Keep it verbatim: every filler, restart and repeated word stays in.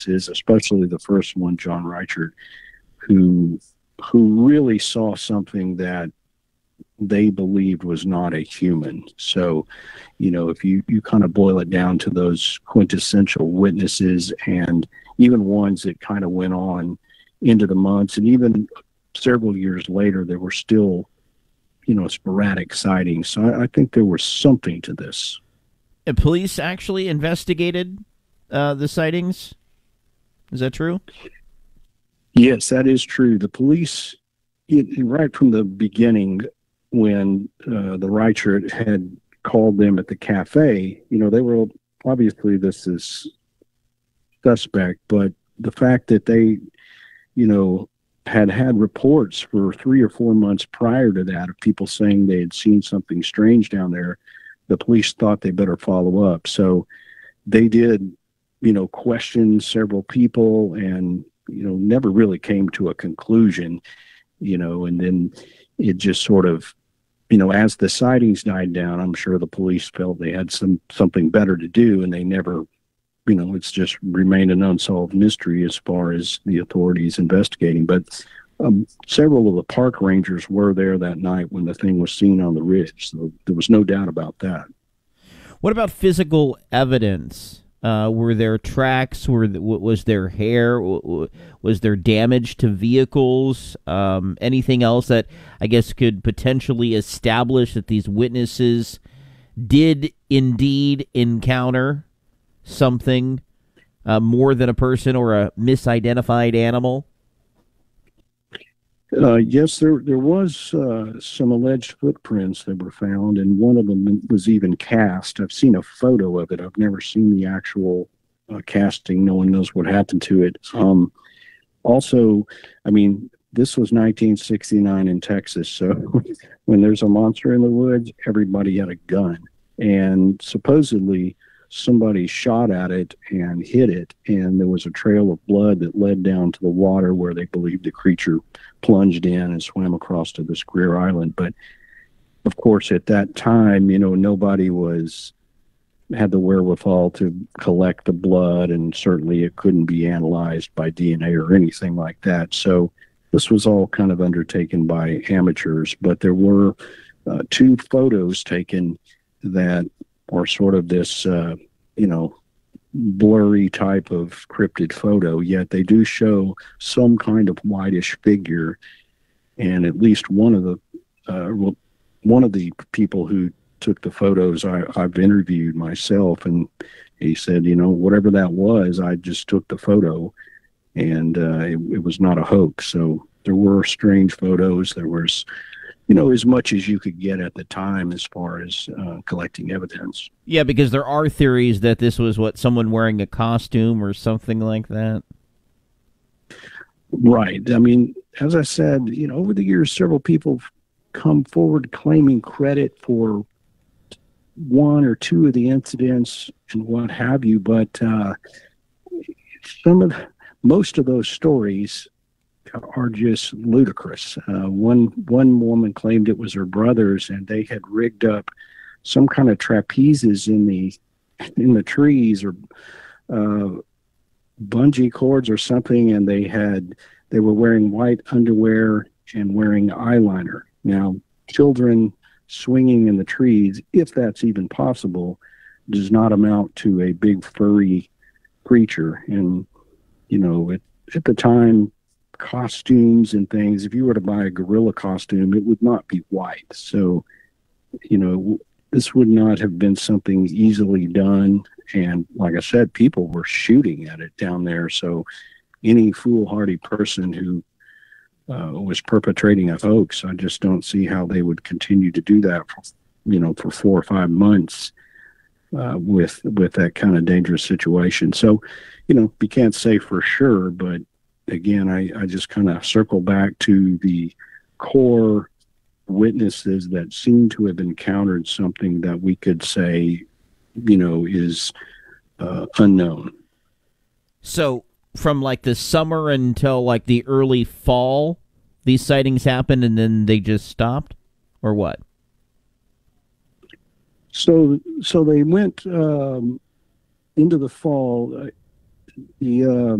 especially the first one, John Reichert, who who really saw something that they believed was not a human. So, you know, if you, you kind of boil it down to those quintessential witnesses and even ones that kind of went on into the months and even several years later, there were still, you know, sporadic sightings. So I, I think there was something to this. And police actually investigated uh, the sightings? Is that true? Yes, that is true. The police, it, right from the beginning, when uh, the Reichert had called them at the cafe, you know, they were obviously this is suspect, but the fact that they, you know, had had reports for three or four months prior to that of people saying they had seen something strange down there, the police thought they better follow up. So they did, you know, question several people and, you know, never really came to a conclusion, you know, and then it just sort of, you know, as the sightings died down, I'm sure the police felt they had some something better to do, and they never, you know, it's just remained an unsolved mystery as far as the authorities investigating. But um, several of the park rangers were there that night when the thing was seen on the ridge, so there was no doubt about that. What about physical evidence? Uh, were there tracks? Were was there hair? Was there damage to vehicles? Um, anything else that I guess could potentially establish that these witnesses did indeed encounter something uh, more than a person or a misidentified animal? Uh, yes, there there was uh, some alleged footprints that were found, and one of them was even cast. I've seen a photo of it. I've never seen the actual uh, casting. No one knows what happened to it. Um, also, I mean, this was nineteen sixty-nine in Texas, so when there's a monster in the woods, everybody had a gun, and supposedly somebody shot at it and hit it, and there was a trail of blood that led down to the water where they believed the creature plunged in and swam across to this Greer Island. But of course, at that time, you know, nobody was had the wherewithal to collect the blood, and certainly it couldn't be analyzed by D N A or anything like that. So this was all kind of undertaken by amateurs, but there were uh, two photos taken that are sort of this, uh, you know, blurry type of cryptid photo, yet they do show some kind of whitish figure. And at least one of the uh, well, one of the people who took the photos I, I've interviewed myself, and he said, you know, whatever that was, I just took the photo, and uh, it, it was not a hoax. So there were strange photos. There was, you know, as much as you could get at the time as far as uh, collecting evidence. Yeah, because there are theories that this was, what, someone wearing a costume or something like that. Right. I mean, as I said, you know, over the years, several people have come forward claiming credit for one or two of the incidents and what have you, but uh, some of the, most of those stories are just ludicrous. Uh, one one woman claimed it was her brother's, and they had rigged up some kind of trapezes in the in the trees or uh, bungee cords or something, and they had they were wearing white underwear and wearing eyeliner. Now, children swinging in the trees, if that's even possible, does not amount to a big furry creature. And you know, at, at the time, costumes and things, if you were to buy a gorilla costume, it would not be white. So, you know, this would not have been something easily done. And like I said, people were shooting at it down there. So any foolhardy person who uh, was perpetrating a hoax, I just don't see how they would continue to do that for, you know, for four or five months uh, with with that kind of dangerous situation. So, you know, you can't say for sure, but again, I, I just kind of circle back to the core witnesses that seem to have encountered something that we could say, you know, is uh, unknown. So from like the summer until like the early fall, these sightings happened and then they just stopped, or what? So, so they went um, into the fall. Uh, the um,